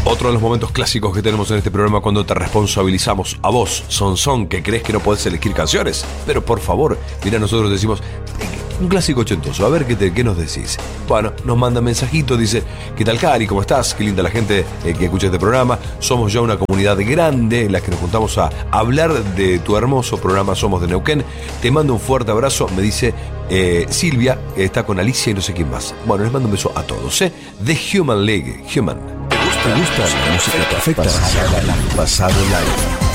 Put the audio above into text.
Otro de los momentos clásicos que tenemos en este programa cuando te responsabilizamos a vos, Son, que crees que no podés elegir canciones. Pero por favor, mira, nosotros decimos un clásico ochentoso, a ver qué nos decís. Bueno, nos manda mensajito, dice: ¿qué tal, Cari? ¿Cómo estás? Qué linda la gente que escucha este programa. Somos ya una comunidad grande en la que nos juntamos a hablar de tu hermoso programa Somos de Neuquén. Te mando un fuerte abrazo, me dice Silvia, está con Alicia y no sé quién más. Bueno, les mando un beso a todos, The Human League, Human. ¿Te gusta la música perfecta? Pasado live.